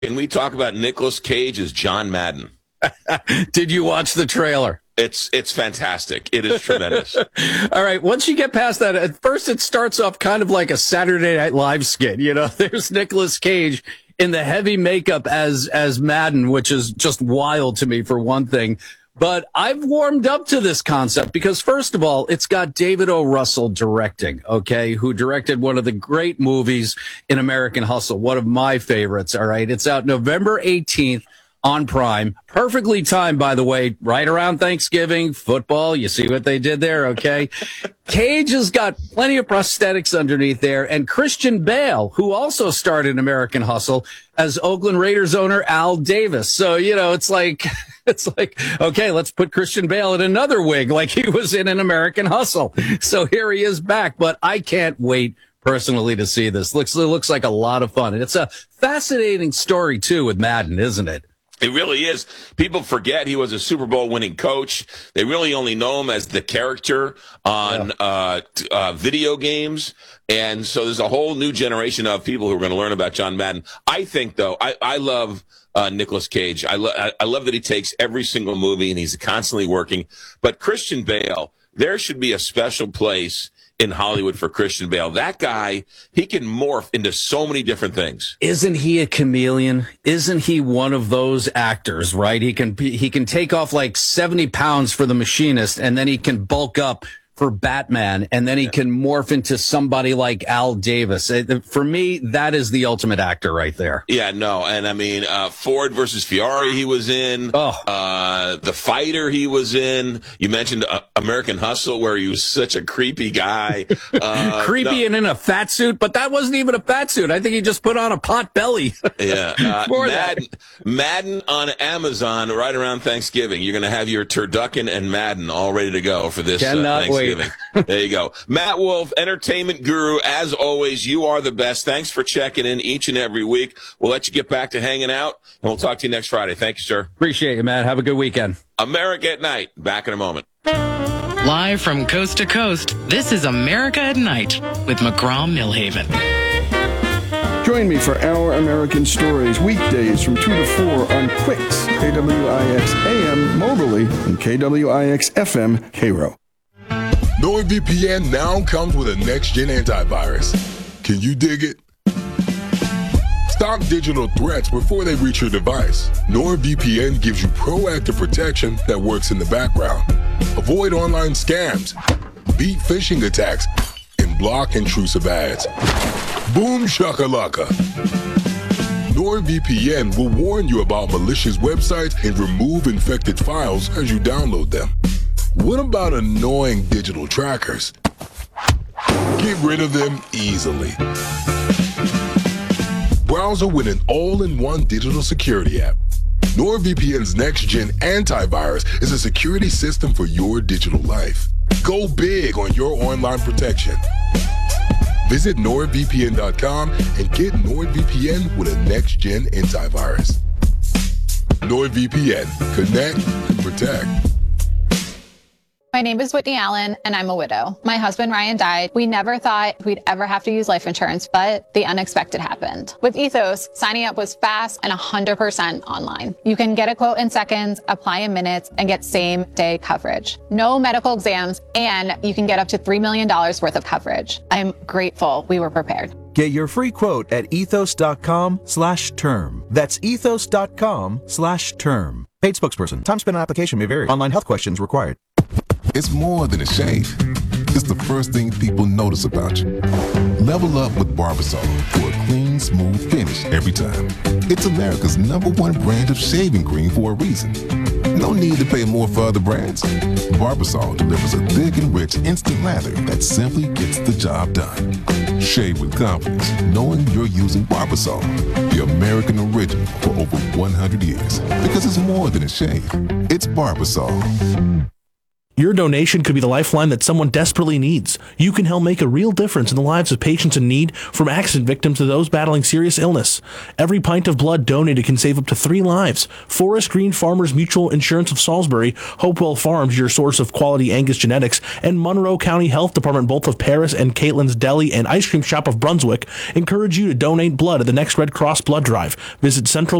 Can we talk about Nicolas Cage as John Madden? Did you watch the trailer? It's fantastic. It is tremendous. All right. Once you get past that, at first it starts off kind of like a Saturday Night Live skit. You know, there's Nicolas Cage in the heavy makeup as Madden, which is just wild to me for one thing. But I've warmed up to this concept because, first of all, it's got David O. Russell directing, okay, who directed one of the great movies in American Hustle, one of my favorites, all right? It's out November 18th on Prime. Perfectly timed, by the way, right around Thanksgiving, football. You see what they did there, okay? Cage has got plenty of prosthetics underneath there, and Christian Bale, who also starred in American Hustle, as Oakland Raiders owner Al Davis. So, you know, it's like, okay, let's put Christian Bale in another wig like he was in an American Hustle. So here he is back, but I can't wait personally to see this. It looks like a lot of fun. And it's a fascinating story, too, with Madden, isn't it? It really is. People forget he was a Super Bowl winning coach. They really only know him as the character on video games. And so there's a whole new generation of people who are going to learn about John Madden. I think, though, I love Nicolas Cage. I love that he takes every single movie and he's constantly working. But Christian Bale, there should be a special place in Hollywood for Christian Bale. That guy, he can morph into so many different things. Isn't he a chameleon? Isn't he one of those actors, right? He can take off like 70 pounds for The Machinist, and then he can bulk up for Batman, and then he can morph into somebody like Al Davis. For me, that is the ultimate actor right there. Yeah, no, and I mean, Ford versus Ferrari he was in. The Fighter he was in. You mentioned American Hustle, where he was such a creepy guy. Creepy and in a fat suit, but that wasn't even a fat suit. I think he just put on a pot belly. Yeah. Madden on Amazon right around Thanksgiving. You're going to have your turducken and Madden all ready to go for this Thanksgiving. There you go. Matt Wolf, entertainment guru. As always, you are the best. Thanks for checking in each and every week. We'll let you get back to hanging out, and we'll talk to you next Friday. Thank you, sir. Appreciate you, Matt. Have a good weekend. America at Night. Back in a moment. Live from coast to coast, this is America at Night with McGraw-Millhaven. Join me for Our American Stories weekdays from 2 to 4 on Quicks, KWIX AM Moberly, and KWIX FM Cairo. NordVPN now comes with a next-gen antivirus. Can you dig it? Stop digital threats before they reach your device. NordVPN gives you proactive protection that works in the background. Avoid online scams, beat phishing attacks, and block intrusive ads. Boom shakalaka. NordVPN will warn you about malicious websites and remove infected files as you download them. What about annoying digital trackers? Get rid of them easily. Browser with an all-in-one digital security app. NordVPN's next-gen antivirus is a security system for your digital life. Go big on your online protection. Visit NordVPN.com and get NordVPN with a next-gen antivirus. NordVPN. Connect and protect. My name is Whitney Allen, and I'm a widow. My husband, Ryan, died. We never thought we'd ever have to use life insurance, but the unexpected happened. With Ethos, signing up was fast and 100% online. You can get a quote in seconds, apply in minutes, and get same-day coverage. No medical exams, and you can get up to $3 million worth of coverage. I'm grateful we were prepared. Get your free quote at ethos.com/term. That's ethos.com/term. Paid spokesperson. Time spent on application may vary. Online health questions required. It's more than a shave. It's the first thing people notice about you. Level up with Barbasol for a clean, smooth finish every time. It's America's #1 brand of shaving cream for a reason. No need to pay more for other brands. Barbasol delivers a thick and rich instant lather that simply gets the job done. Shave with confidence, knowing you're using Barbasol, the American original for over 100 years. Because it's more than a shave. It's Barbasol. Your donation could be the lifeline that someone desperately needs. You can help make a real difference in the lives of patients in need, from accident victims to those battling serious illness. Every pint of blood donated can save up to 3 lives. Forest Green Farmers Mutual Insurance of Salisbury, Hopewell Farms, your source of quality Angus genetics, and Monroe County Health Department, both of Paris and Caitlin's Deli and Ice Cream Shop of Brunswick, encourage you to donate blood at the next Red Cross blood drive. Visit Central